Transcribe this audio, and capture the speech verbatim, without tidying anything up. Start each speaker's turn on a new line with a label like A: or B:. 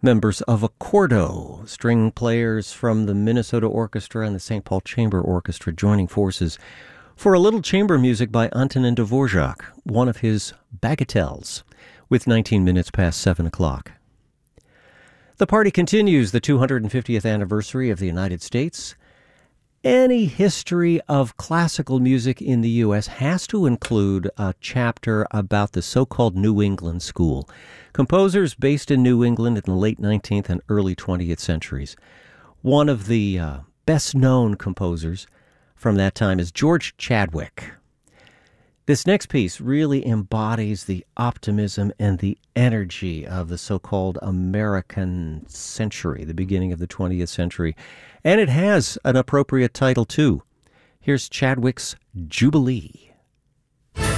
A: members of Accordo, string players from the Minnesota Orchestra and the Saint Paul Chamber Orchestra joining forces for a little chamber music by Antonin Dvorak, one of his bagatelles, with nineteen minutes past seven o'clock. The party continues the two hundred fiftieth anniversary of the United States. Any history of classical music in the U S has to include a chapter about the so-called New England School, composers based in New England in the late nineteenth and early twentieth centuries. One of the uh, best-known composers from that time is George Chadwick. This next piece really embodies the optimism and the energy of the so-called American century, the beginning of the twentieth century. And it has an appropriate title, too. Here's Chadwick's Jubilee.